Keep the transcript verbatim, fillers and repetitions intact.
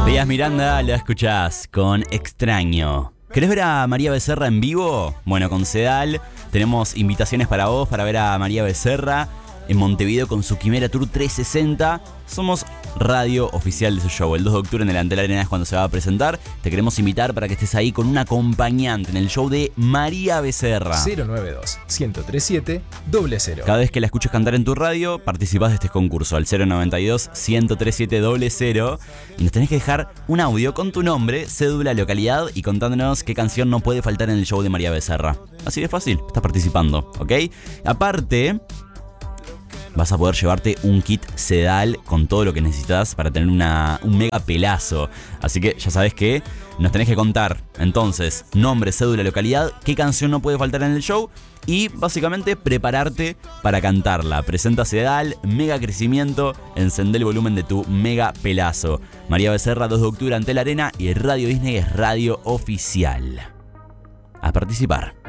Veías Miranda, la escuchás con Extraño. ¿Querés ver a María Becerra en vivo? Bueno, con Sedal tenemos invitaciones para vos para ver a María Becerra en Montevideo con su Quimera Tour trescientos sesenta. Somos radio oficial de su show. El dos de octubre en el Antel Arena es cuando se va a presentar. Te queremos invitar para que estés ahí con un acompañante en el show de María Becerra. cero nueve dos, uno cero tres siete, cero cero. Cada vez que la escuches cantar en tu radio, participás de este concurso al cero noventa y dos, uno tres siete, cero cero. Y nos tenés que dejar un audio con tu nombre, cédula, localidad y contándonos qué canción no puede faltar en el show de María Becerra. Así de fácil, estás participando, ¿ok? Aparte, vas a poder llevarte un kit Sedal con todo lo que necesitas para tener una, un mega pelazo. Así que ya sabes que nos tenés que contar. Entonces, nombre, cédula, localidad, qué canción no puede faltar en el show y básicamente prepararte para cantarla. Presenta Sedal, mega crecimiento, encendé el volumen de tu mega pelazo. María Becerra, dos de octubre, Antel Arena y Radio Disney es radio oficial. A participar.